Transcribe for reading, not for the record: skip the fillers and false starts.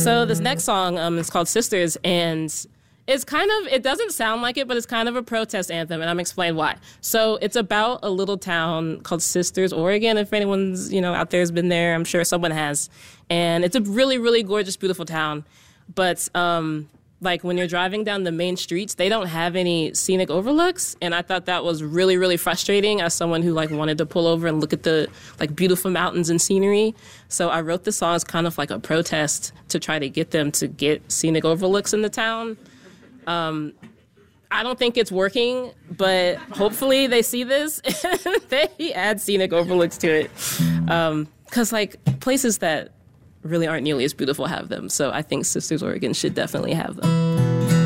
So this next song is called Sisters, and it doesn't sound like it, but it's kind of a protest anthem, and I'm explain why. So it's about a little town called Sisters, Oregon. If anyone's, out there has been there, I'm sure someone has. And it's a really, really gorgeous, beautiful town. But when you're driving down the main streets, they don't have any scenic overlooks. And I thought that was really, really frustrating as someone who wanted to pull over and look at the beautiful mountains and scenery. So I wrote this song as kind of like a protest to try to get them to get scenic overlooks in the town. I don't think it's working, but hopefully they see this and they add scenic overlooks to it. Because places that really aren't nearly as beautiful have them. So I think Sisters, Oregon should definitely have them.